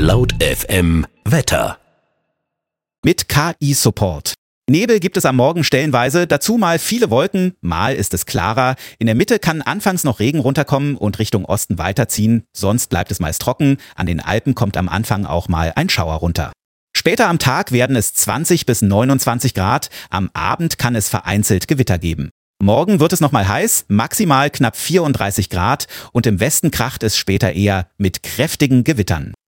Laut FM Wetter. Mit KI-Support. Nebel gibt es am Morgen stellenweise, dazu mal viele Wolken, mal ist es klarer. In der Mitte kann anfangs noch Regen runterkommen und Richtung Osten weiterziehen, sonst bleibt es meist trocken. An den Alpen kommt am Anfang auch mal ein Schauer runter. Später am Tag werden es 20 bis 29 Grad, am Abend kann es vereinzelt Gewitter geben. Morgen wird es nochmal heiß, maximal knapp 34 Grad und im Westen kracht es später eher mit kräftigen Gewittern.